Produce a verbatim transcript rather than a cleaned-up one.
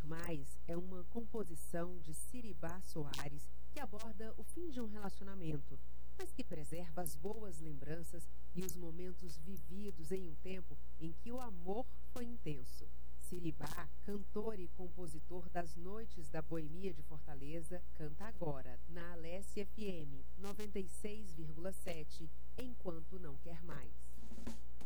Mais é uma composição de Siribá Soares que aborda o fim de um relacionamento, mas que preserva as boas lembranças e os momentos vividos em um tempo em que o amor foi intenso. Siribá, cantor e compositor das noites da Boemia de Fortaleza, canta agora na Alesse F M noventa e seis vírgula sete, Enquanto Não Quer Mais.